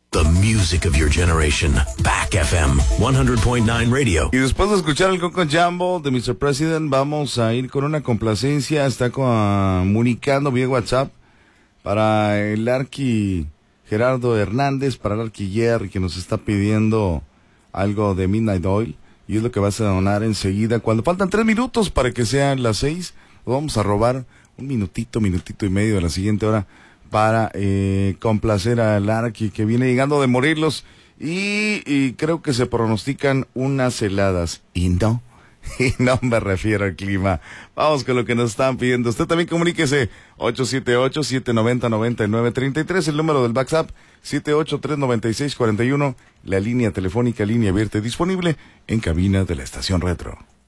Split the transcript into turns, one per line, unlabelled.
The music of your generation. Back FM 100.9 Radio.
Y después de escuchar el Coco Jambo de Mr. President, vamos a ir con una complacencia. Está comunicando vía WhatsApp para el Arqui Gerardo Hernández, para el Arqui Jerry, que nos está pidiendo algo de Midnight Oil. Y es lo que vas a donar enseguida. Cuando faltan 3 minutos para que sean las 6, vamos a robar un minutito y medio de la siguiente hora para complacer al Arqui, que viene llegando de Morelos, y creo que se pronostican unas heladas, y no me refiero al clima. Vamos con lo que nos están pidiendo. Usted también comuníquese, 878-790-9933, el número del WhatsApp, 783-9641, la línea telefónica, línea abierta disponible en cabina de la estación Retro.